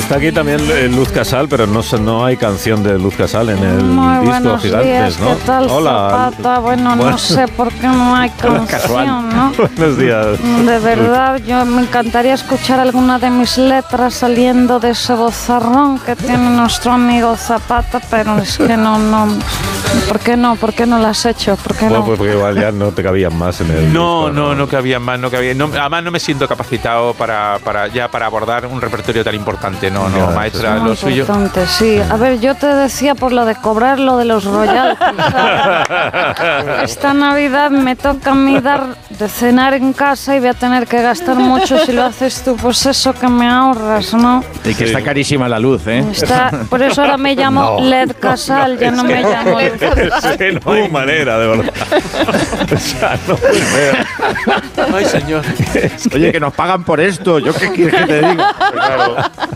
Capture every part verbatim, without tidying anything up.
Está aquí también eh, Luz Casal, pero no, no hay canción de Luz Casal en el Muy disco buenos Gigantes, días, ¿no? ¿qué tal, Hola. Zapata? Bueno, Bueno. no sé por qué no hay canción, ¿no? Buenos días. De verdad, yo me encantaría escuchar alguna de mis letras saliendo de ese vozarrón que tiene nuestro amigo Zapata, pero es que no, no. ¿Por qué no? ¿Por qué no lo has hecho? ¿Por qué Bueno, no? pues porque igual ya no te cabían más en el No, disco, no, no cabía más, no cabía. No, además no me siento capacitado para, para ya para abordar un repertorio tan importante. No, no, Ya, maestra, Muy lo suyo. importante, sí. A ver, yo te decía por lo de cobrar lo de los royalties, ¿sabes? Esta Navidad me toca a mí dar de cenar en casa y voy a tener que gastar mucho si lo haces tú. Pues eso que me ahorras, ¿no? Y que Sí. está carísima la luz, ¿eh? Está, por eso ahora me llamo No. Led Casal, ya no me llamo Led Es que no hay manera, de verdad. O sea, no puede ser. Ay, señor. Oye, que nos pagan por esto. ¿Yo qué quieres que te diga? Claro.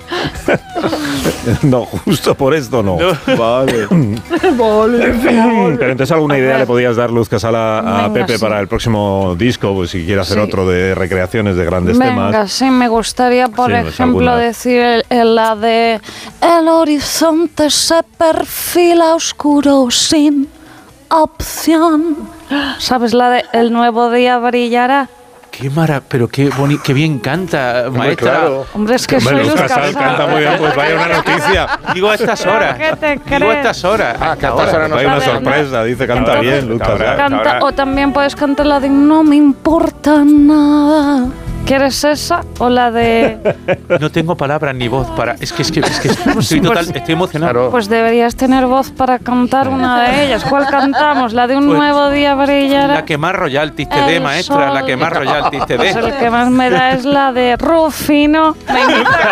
No, justo por esto no. Vale. Pero entonces alguna idea le podías dar, Luz Casal, a, a Venga, Pepe sí. para el próximo disco, pues si quiere hacer Sí. otro de recreaciones de grandes Venga, temas. sí, me gustaría, por Sí, pues, ejemplo, alguna. decir el, el- la de el horizonte se perfila oscuro sin opción. ¿Sabes la de el nuevo día brillará? Qué mara, pero qué boni, qué bien canta, maestra. claro. Hombre, es que Hombre, soy Luz Luz Casal Casal. canta muy bien, pues vaya una noticia. Digo a estas horas. ¿Qué te Digo a crees? estas horas. Ah, que a estas horas no Vaya una sabe, sorpresa, dice canta Ahora, bien, Luz ahora, Casal. Canta, ahora- o también puedes cantar la de No me importa nada. ¿Quieres esa o la de...? No tengo palabras ni voz para. Es que es que, es que estoy total, estoy emocionado. Pues deberías tener voz para cantar una de ellas. ¿Cuál cantamos? ¿La de Un Pues, nuevo día brillará? La que más royalties te dé, El maestra, la sol. que más royalties te Pues dé. el que más me da es la de Rufino. Me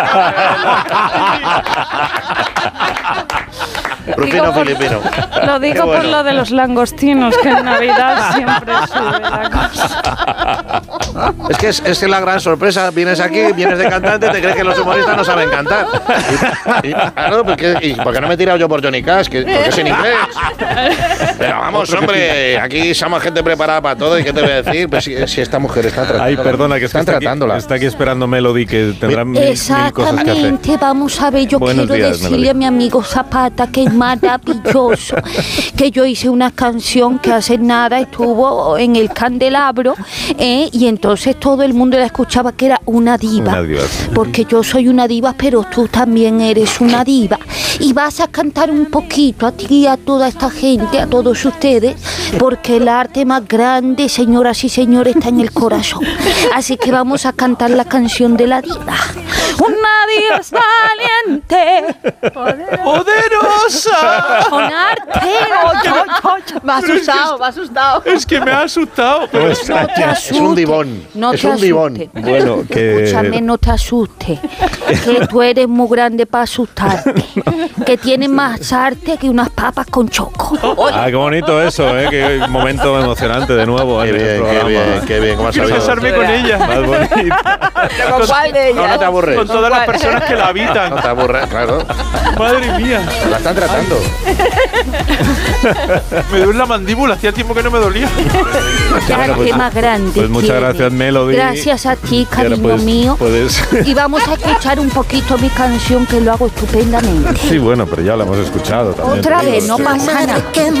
Rufino Digo por- filipino. Lo digo Qué por bueno. lo de los langostinos, que en Navidad siempre sube la cosa. Es que es, es la gran sorpresa. Vienes aquí, vienes de cantante, te crees que los humoristas no saben cantar. Y, y, claro, porque, ¿y por qué no me he tirado yo por Johnny Cash? Que, porque es en inglés. Pero vamos, hombre, aquí somos gente preparada para todo. ¿Y qué te voy a decir? Pues si, si esta mujer está tratando. Ay, perdona, que es que están está aquí, tratándola. está aquí esperando Melody, que tendrá mil, mil cosas que hacer. Exactamente, vamos a ver, yo Buenos quiero días, decirle Melody. a mi amigo Zapata que es maravilloso, que yo hice una canción que hace nada estuvo en el candelabro, ¿eh? Y entonces todo el mundo la escuchaba que era una diva, Una diva, sí. porque yo soy una diva, pero tú también eres una diva, y vas a cantar un poquito a ti y a toda esta gente, a todos ustedes, porque el arte más grande, señoras y señores, está en el corazón, así que vamos a cantar la canción de la diva. Una diva es valiente, ¡Poderosa! con arte. Me ha asustado, me ha asustado. Es que me ha asustado. Pero No es- te Es un asustes, divón. no Es te un divón. asustes. Bueno, que... Escúchame, no te asustes, que tú eres muy grande para asustarte, que tienes más arte que unas papas con choco. Ah, qué bonito eso, ¿eh? Qué momento emocionante de nuevo Qué en el bien, qué programa. bien, qué bien. ¿Cómo has Quiero sabido? casarme con ella. Más bonito. ¿Pero con cuál de ellas? No, no te aburres. Con todas las personas que la No habitan. te aburres, claro. Madre mía. La están tratando. Me duele la mandíbula. Hacía tiempo que no me dolía. Qué Bueno, arte pues- más grande. pues muchas tienes. gracias, Melody. Gracias a ti, Y ahora cariño puedes- mío. puedes- Y vamos a escuchar un poquito mi canción, que lo hago estupendamente. Sí, bueno, pero ya la hemos escuchado también. Otra vez, no pasa nada.